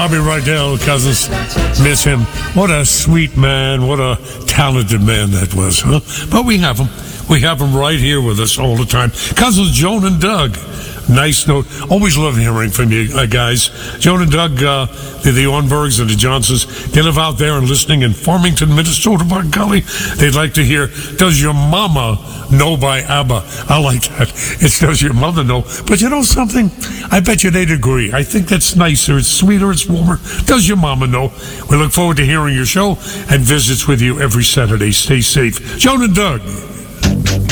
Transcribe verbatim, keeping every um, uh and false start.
Bobby Rydell, cousins, miss him. What a sweet man, what a talented man that was, huh? But we have him. We have him right here with us all the time. Cousins Joan and Doug. Nice note. Always love hearing from you uh, guys. Joan and Doug, uh, the, the Ornbergs and the Johnsons, they live out there and listening in Farmington, Minnesota, by golly. They'd like to hear, Does Your Mama Know by ABBA? I like that. It's Does Your Mother Know? But you know something? I bet you they'd agree. I think that's nicer. It's sweeter. It's warmer. Does Your Mama Know? We look forward to hearing your show and visits with you every Saturday. Stay safe. Joan and Doug.